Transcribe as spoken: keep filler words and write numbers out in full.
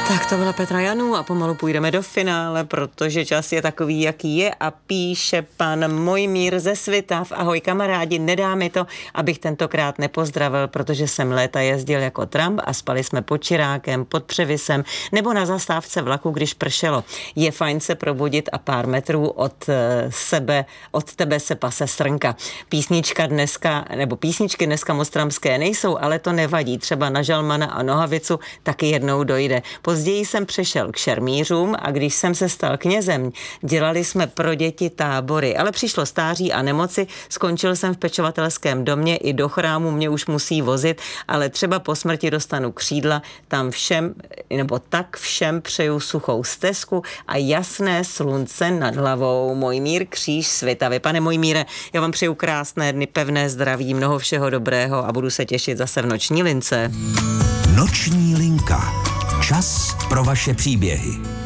Tak to byla Petra Janů a pomalu půjdeme do finále, protože čas je takový, jaký je a píše pan Mojmír ze Svitav. Ahoj kamarádi, nedá mi to, abych tentokrát nepozdravil, protože jsem léta jezdil jako Trump a spali jsme pod čirákem, pod převisem nebo na zastávce vlaku, když pršelo. Je fajn se probudit a pár metrů od sebe, od tebe se pase srnka. Písnička dneska, nebo písničky dneska moc tramské nejsou, ale to nevadí. Třeba na Žalmana a Nohavicu taky jednou dojde. Později jsem přešel k šermířům a když jsem se stal knězem, dělali jsme pro děti tábory, ale přišlo stáří a nemoci, skončil jsem v pečovatelském domě, i do chrámu mě už musí vozit, ale třeba po smrti dostanu křídla, tam všem, nebo tak všem přeju suchou stezku a jasné slunce nad hlavou. Mojmír Kříž Svitavy. Pane Mojmíre, já vám přeju krásné dny, pevné zdraví, mnoho všeho dobrého a budu se těšit zase v Noční lince. Noční linka. Čas pro vaše příběhy.